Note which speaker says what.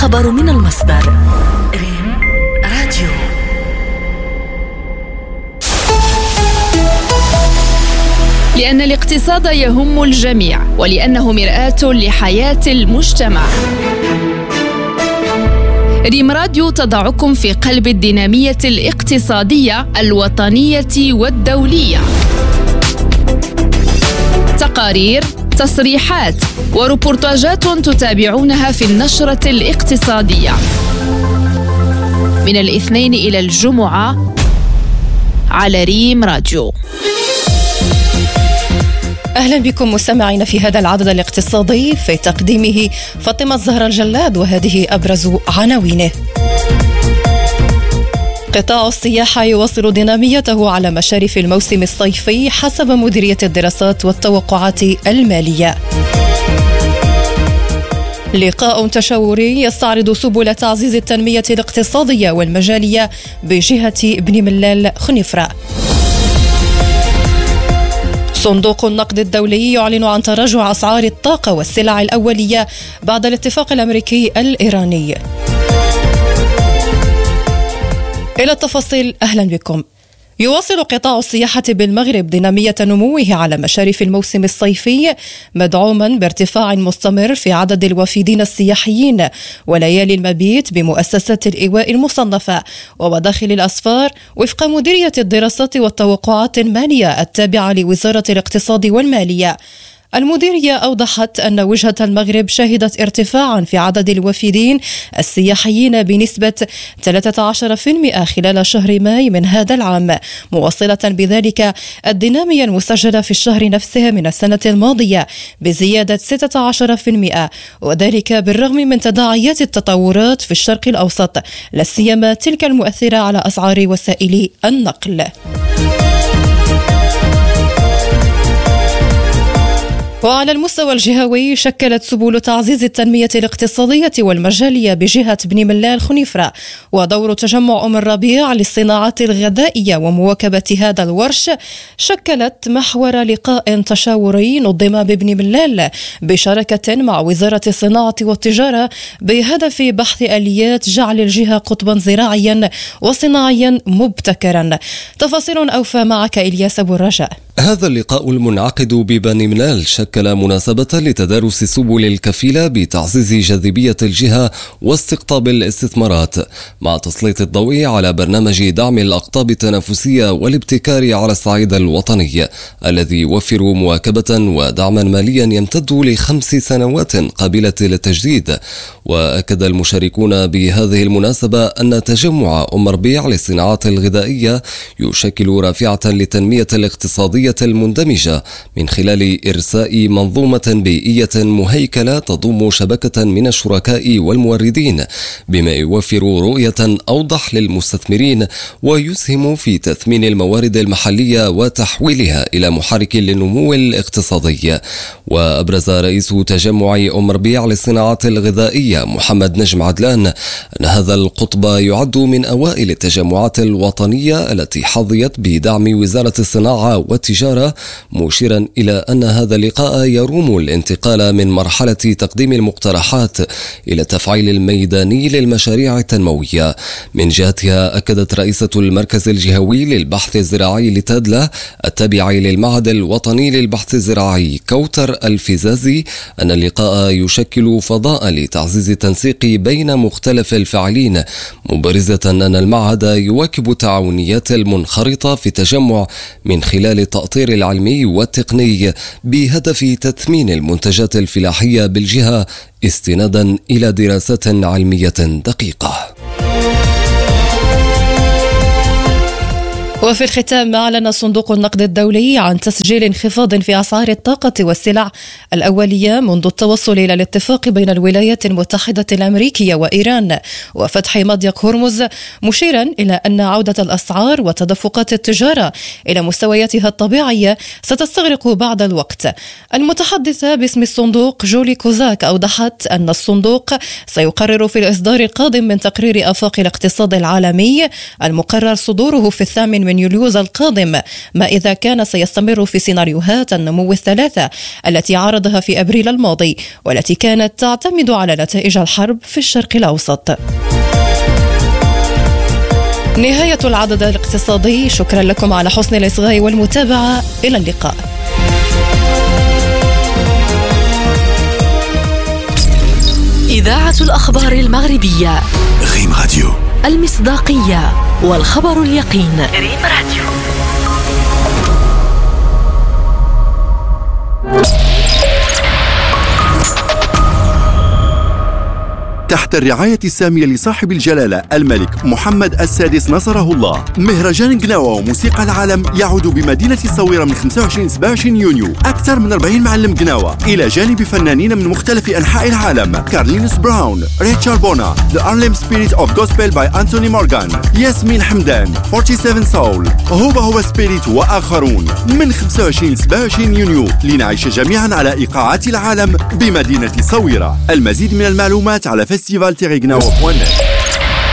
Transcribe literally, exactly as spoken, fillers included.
Speaker 1: الخبر من المصدر. ريم راديو.
Speaker 2: لأن الاقتصاد يهم الجميع ولأنه مرآة لحياة المجتمع. ريم راديو تضعكم في قلب الدينامية الاقتصادية الوطنية والدولية. تقارير، تصريحات وريبورتاجات تتابعونها في النشرة الاقتصادية من الاثنين إلى الجمعة على ريم راديو.
Speaker 3: أهلا بكم مستمعين في هذا العدد الاقتصادي، في تقديمه فاطمة الزهراء الجلاد، وهذه أبرز عناوينه. قطاع السياحة يواصل ديناميته على مشارف الموسم الصيفي حسب مديرية الدراسات والتوقعات المالية. لقاء تشاوري يستعرض سبل تعزيز التنمية الاقتصادية والمجالية بجهة ابن ملال خنيفرة. صندوق النقد الدولي يعلن عن تراجع أسعار الطاقة والسلع الأولية بعد الاتفاق الأمريكي الإيراني. إلى التفاصيل، أهلا بكم. يواصل قطاع السياحة بالمغرب دينامية نموه على مشارف الموسم الصيفي، مدعوما بارتفاع مستمر في عدد الوافدين السياحيين وليالي المبيت بمؤسسات الإيواء المصنفة ومداخل الأسفار، وفق مديرية الدراسات والتوقعات المالية التابعة لوزارة الاقتصاد والمالية. المديرية أوضحت أن وجهة المغرب شهدت ارتفاعا في عدد الوافدين السياحيين بنسبة ثلاثة عشر بالمئة خلال شهر ماي من هذا العام، موصلة بذلك الدينامية المسجلة في الشهر نفسه من السنة الماضية بزيادة ستة عشر بالمئة، وذلك بالرغم من تداعيات التطورات في الشرق الأوسط، لا سيما تلك المؤثرة على أسعار وسائل النقل. وعلى المستوى الجهوي، شكلت سبل تعزيز التنمية الاقتصادية والمجالية بجهة ابن ملال خنيفرة ودور تجمع أم الربيع للصناعات الغذائية ومواكبة هذا الورش شكلت محور لقاء تشاوري نظم بابن ملال بشراكة مع وزارة الصناعة والتجارة بهدف بحث آليات جعل الجهة قطبا زراعيا وصناعيا مبتكرا. تفاصيل أوفى معك إلياس أبو الرجاء.
Speaker 4: هذا اللقاء المنعقد ببني ملال شكل مناسبة لتدارس سبل الكفيلة بتعزيز جاذبية الجهة واستقطاب الاستثمارات، مع تسليط الضوء على برنامج دعم الأقطاب التنافسية والابتكار على الصعيد الوطني الذي يوفر مواكبة ودعما ماليا يمتد لخمس سنوات قابلة للتجديد. وأكد المشاركون بهذه المناسبة أن تجمع أم ربيع للصناعات الغذائية يشكل رافعة للتنمية الاقتصادية المندمجة من خلال إرساء منظومة بيئية مهيكلة تضم شبكة من الشركاء والموردين، بما يوفر رؤية أوضح للمستثمرين ويسهم في تثمين الموارد المحلية وتحويلها إلى محرك للنمو الاقتصادي. وأبرز رئيس تجمع أم ربيع للصناعات الغذائية محمد نجم عدلان أن هذا القطب يعد من أوائل التجمعات الوطنية التي حظيت بدعم وزارة الصناعة والتجارة، مشيرا إلى أن هذا اللقاء يروم الانتقال من مرحلة تقديم المقترحات إلى التفعيل الميداني للمشاريع التنموية. من جهتها، أكدت رئيسة المركز الجهوي للبحث الزراعي لتادلة التابع للمعهد الوطني للبحث الزراعي كوثر الفزازي أن اللقاء يشكل فضاء لتعزيز التنسيق بين مختلف الفاعلين، مبرزة أن المعهد يواكب التعاونيات المنخرطة في التجمع من خلال التأطير العلمي والتقني بهدف تثمين المنتجات الفلاحية بالجهة استنادا إلى دراسات علمية دقيقة.
Speaker 3: وفي الختام، أعلن صندوق النقد الدولي عن تسجيل انخفاض في أسعار الطاقة والسلع الأولية منذ التوصل إلى الاتفاق بين الولايات المتحدة الأمريكية وإيران وفتح مضيق هرمز، مشيرا إلى أن عودة الأسعار وتدفقات التجارة إلى مستوياتها الطبيعية ستستغرق بعض الوقت. المتحدثة باسم الصندوق جولي كوزاك أوضحت أن الصندوق سيقرر في الإصدار القادم من تقرير آفاق الاقتصاد العالمي المقرر صدوره في الثامن من يوليوز القادم، ما إذا كان سيستمر في سيناريوهات النمو الثلاثة التي عرضها في أبريل الماضي، والتي كانت تعتمد على نتائج الحرب في الشرق الأوسط. نهاية العدد الاقتصادي. شكرا لكم على حسن الإصغاء والمتابعة. إلى اللقاء.
Speaker 1: إذاعة الأخبار المغربية
Speaker 5: ريم راديو،
Speaker 1: المصداقية والخبر اليقين. ريم راديو.
Speaker 5: تحت الرعاية السامية لصاحب الجلالة الملك محمد السادس نصره الله، مهرجان قناوة وموسيقى العالم يعود بمدينة الصويرة من خمسة وعشرين سبعة وعشرين يونيو. أكثر من أربعين معلم قناوة إلى جانب فنانين من مختلف أنحاء العالم: كارلينوس براون، ريتشارد بونا، The Harlem Spirit of Gospel by Anthony Morgan، ياسمين حمدان، سبعة وأربعين Soul، هوبا هو سبيريت وآخرون. من خمسة وعشرين سبعة وعشرين يونيو لنعيش جميعا على إيقاعات العالم بمدينة الصويرة. المزيد من المعلومات على فيستيفال تيري قناوة.